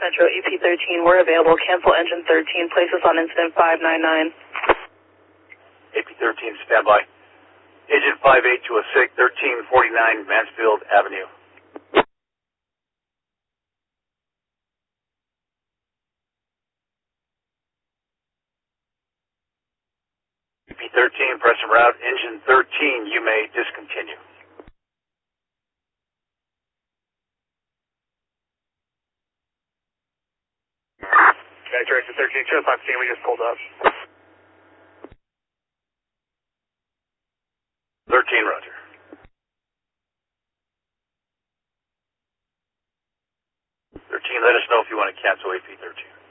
Metro EP13, we're available. Cancel engine 13, place us on incident 599. AP13, standby. Agent 58 to a SIG, 1349 Mansfield Avenue. AP13, press and route. Engine 13, you may discontinue. Metro engine 13, show us on scene, we just pulled up. 13, roger. 13, let us know if you want to cancel AP13.